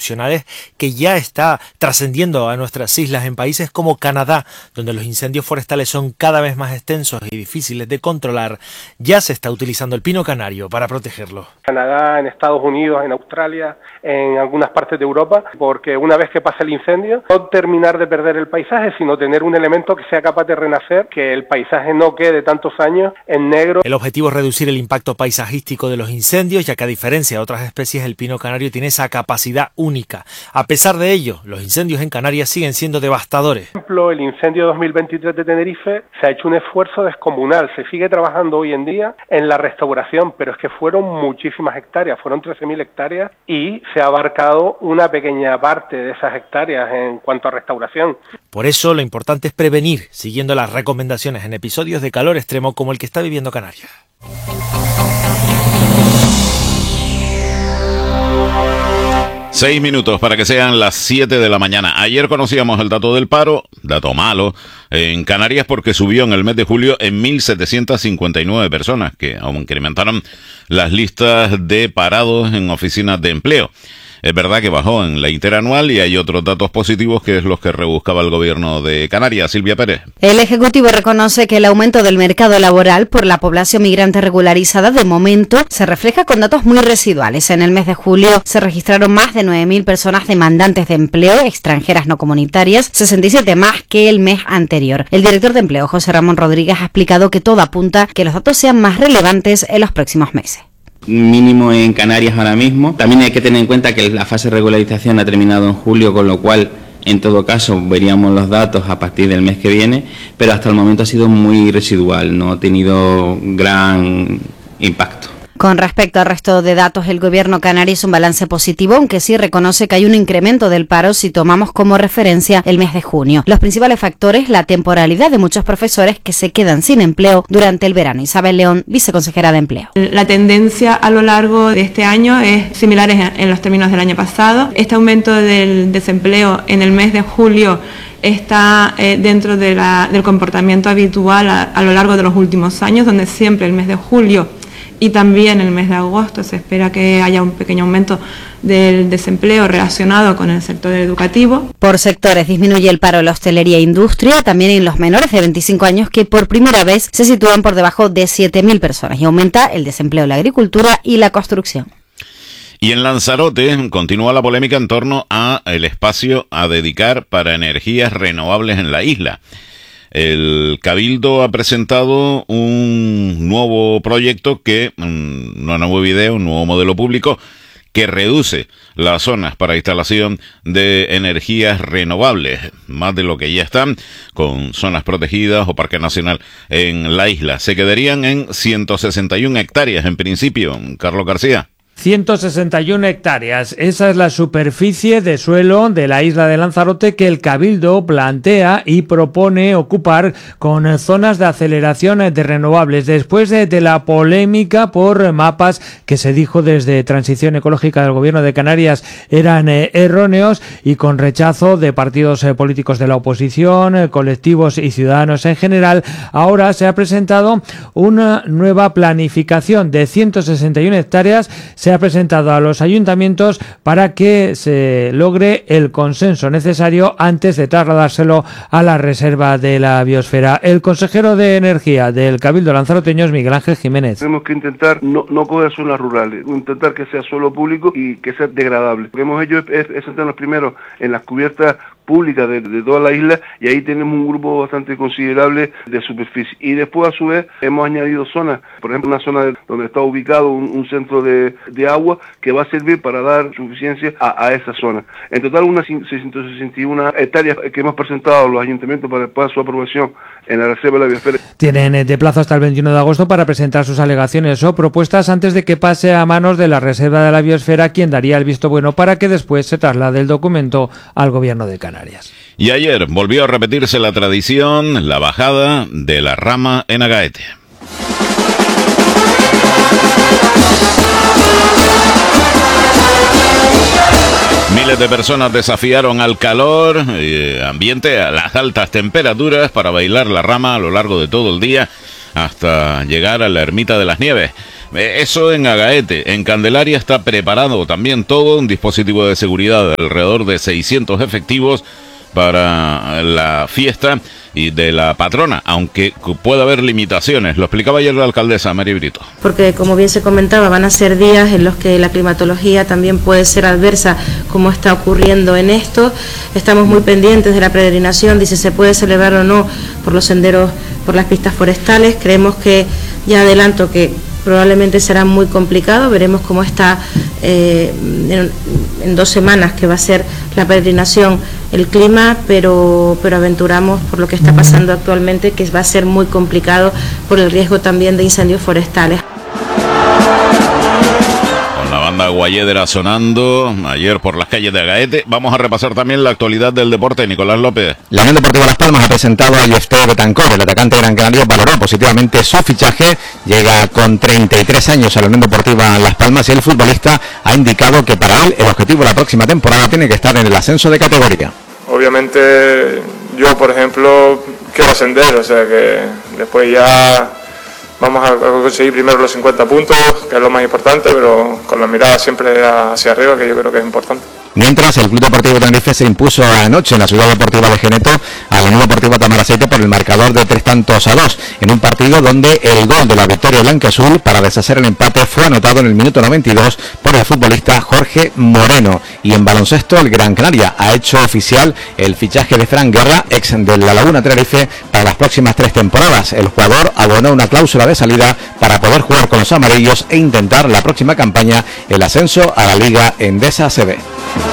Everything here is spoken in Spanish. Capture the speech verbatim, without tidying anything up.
excepcionales que ya está trascendiendo a nuestras islas en países como Canadá, donde los incendios forestales son cada vez más extensos y difíciles de controlar. Ya se está utilizando el pino canario para protegerlo. Canadá, en Estados Unidos, en Australia, en algunas partes de Europa, porque una vez que pasa el incendio, no terminar de perder el paisaje, sino tener un elemento que sea capaz de renacer, que el paisaje no quede tantos años en negro. El objetivo es reducir el impacto paisajístico de los incendios, ya que a diferencia de otras especies, el pino canario tiene esa capacidad única. A pesar de ello, los incendios en Canarias siguen siendo devastadores. Por ejemplo, el incendio dos mil veintitrés de Tenerife se ha hecho un esfuerzo descomunal. Se sigue trabajando hoy en día en la restauración, pero es que fueron muchísimas hectáreas, fueron trece mil hectáreas y se ha abarcado una pequeña parte de esas hectáreas en cuanto a restauración. Por eso lo importante es prevenir, siguiendo las recomendaciones en episodios de calor extremo como el que está viviendo Canarias. Seis minutos para que sean las siete de la mañana. Ayer conocíamos el dato del paro, dato malo, en Canarias porque subió en el mes de julio en mil setecientas cincuenta y nueve personas, que aún incrementaron las listas de parados en oficinas de empleo. Es verdad que bajó en la interanual y hay otros datos positivos que es los que rebuscaba el gobierno de Canarias. Silvia Pérez. El Ejecutivo reconoce que el aumento del mercado laboral por la población migrante regularizada de momento se refleja con datos muy residuales. En el mes de julio se registraron más de nueve mil personas demandantes de empleo extranjeras no comunitarias, sesenta y siete más que el mes anterior. El director de empleo, José Ramón Rodríguez, ha explicado que todo apunta a que los datos sean más relevantes en los próximos meses. Mínimo en Canarias ahora mismo. También hay que tener en cuenta que la fase de regularización ha terminado en julio, con lo cual, en todo caso, veríamos los datos a partir del mes que viene, pero hasta el momento ha sido muy residual, no ha tenido gran impacto. Con respecto al resto de datos, el gobierno canario hizo un balance positivo, aunque sí reconoce que hay un incremento del paro si tomamos como referencia el mes de junio. Los principales factores, la temporalidad de muchos profesores que se quedan sin empleo durante el verano. Isabel León, viceconsejera de Empleo. La tendencia a lo largo de este año es similar en los términos del año pasado. Este aumento del desempleo en el mes de julio está eh, dentro de la, del comportamiento habitual a, a lo largo de los últimos años, donde siempre el mes de julio y también el mes de agosto se espera que haya un pequeño aumento del desempleo relacionado con el sector educativo. Por sectores disminuye el paro en la hostelería e industria, también en los menores de veinticinco años, que por primera vez se sitúan por debajo de siete mil personas, y aumenta el desempleo en la agricultura y la construcción. Y en Lanzarote continúa la polémica en torno a el espacio a dedicar para energías renovables en la isla. El Cabildo ha presentado un nuevo proyecto que, un nuevo video, un nuevo modelo público que reduce las zonas para instalación de energías renovables, más de lo que ya están, con zonas protegidas o parque nacional en la isla. Se quedarían en ciento sesenta y una hectáreas en principio. Carlos García. ciento sesenta y una hectáreas. Esa es la superficie de suelo de la isla de Lanzarote que el Cabildo plantea y propone ocupar con zonas de aceleración de renovables, después de, de la polémica por mapas que se dijo desde Transición Ecológica del Gobierno de Canarias eran eh, erróneos, y con rechazo de partidos eh, políticos de la oposición, eh, colectivos y ciudadanos en general. Ahora se ha presentado una nueva planificación de ciento sesenta y una hectáreas. Se ha presentado a los ayuntamientos para que se logre el consenso necesario antes de trasladárselo a la reserva de la biosfera. El consejero de Energía del Cabildo lanzaroteño es Miguel Ángel Jiménez. Tenemos que intentar no, no coger zonas rurales, intentar que sea suelo público y que sea degradable. Lo que hemos hecho es, es centrarnos primero en las cubiertas públicas de, de toda la isla, y ahí tenemos un grupo bastante considerable de superficie. Y después, a su vez, hemos añadido zonas, por ejemplo, una zona donde está ubicado un, un centro de, de agua que va a servir para dar suficiencia a, a esa zona. En total, unas seiscientas sesenta y una hectáreas que hemos presentado a los ayuntamientos para, para su aprobación en la reserva de la biosfera. Tienen de plazo hasta el veintiuno de agosto para presentar sus alegaciones o propuestas antes de que pase a manos de la reserva de la biosfera, quien daría el visto bueno para que después se traslade el documento al Gobierno de Canarias. Y ayer volvió a repetirse la tradición, la bajada de la rama en Agaete. Miles de personas desafiaron al calor, eh, ambiente, a las altas temperaturas para bailar la rama a lo largo de todo el día hasta llegar a la Ermita de las Nieves. Eso en Agaete. En Candelaria está preparado también todo un dispositivo de seguridad, alrededor de seiscientos efectivos para la fiesta y de la patrona, aunque puede haber limitaciones. Lo explicaba ayer la alcaldesa Mari Brito. Porque, como bien se comentaba, van a ser días en los que la climatología también puede ser adversa, como está ocurriendo en esto. Estamos muy pendientes de la peregrinación, de si se puede celebrar o no por los senderos, por las pistas forestales. Creemos que, ya adelanto, que probablemente será muy complicado. Veremos cómo está eh, en, en dos semanas, que va a ser la peregrinación, el clima, pero, pero aventuramos, por lo que está pasando actualmente, que va a ser muy complicado por el riesgo también de incendios forestales. Banda Guayedera sonando ayer por las calles de Agaete. Vamos a repasar también la actualidad del deporte. Nicolás López. La Unión Deportiva Las Palmas ha presentado a Yefté Betancor. El atacante Gran Canario valoró positivamente su fichaje. Llega con treinta y tres años a la Unión Deportiva Las Palmas y el futbolista ha indicado que para él el objetivo de la próxima temporada tiene que estar en el ascenso de categoría. Obviamente yo, por ejemplo, quiero ascender, o sea que después ya vamos a conseguir primero los cincuenta puntos, que es lo más importante, pero con la mirada siempre hacia arriba, que yo creo que es importante. Mientras, el Club Deportivo Tenerife se impuso anoche en la Ciudad Deportiva de Geneto a la Unión Deportiva Tamaraceite por el marcador de tres tantos a dos, en un partido donde el gol de la victoria blanca-azul para deshacer el empate fue anotado en el minuto noventa y dos por el futbolista Jorge Moreno. Y en baloncesto, el Gran Canaria ha hecho oficial el fichaje de Fran Guerra, ex de la Laguna Tenerife, para las próximas tres temporadas. El jugador abonó una cláusula de salida para poder jugar con los amarillos e intentar la próxima campaña el ascenso a la Liga Endesa A C B.